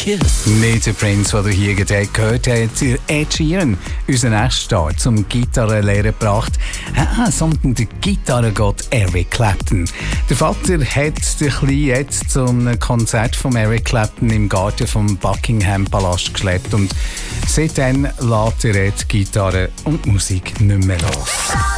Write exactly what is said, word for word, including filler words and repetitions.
Kiss. Nicht der Prince, den ihr hier gerade gehört habt, der Ed Sheeran, unser nächster Start zum Gitarrenlehrer gebracht, ah, sondern der Gitarrengott Eric Clapton. Der Vater hat den Kleinen jetzt zum Konzert von Eric Clapton im Garten vom Buckingham Palast geschleppt und seitdem lässt er die Gitarre und die Musik nicht mehr los.